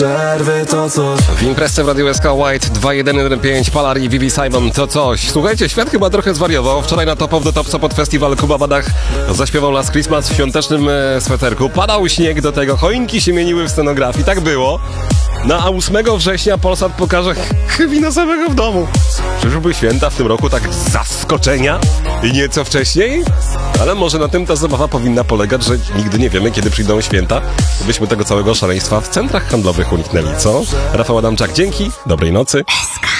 Przerwy to coś. W imprezce w Radiu SK White 2115 Palari, Vivi Simon to coś. Słuchajcie, świat chyba trochę zwariował. Wczoraj na Top of the Top pod festiwal Kuba Badach zaśpiewał Last Christmas w świątecznym sweterku. Padał śnieg do tego, choinki się mieniły w scenografii, tak było. No a 8 września Polsat pokaże Kevina samego w domu. Czyżby święta w tym roku tak z zaskoczenia i nieco wcześniej? Ale może na tym ta zabawa powinna polegać, że nigdy nie wiemy, kiedy przyjdą święta, byśmy tego całego szaleństwa w centrach handlowych uniknęli, co? Rafał Adamczak, dzięki, dobrej nocy. SK.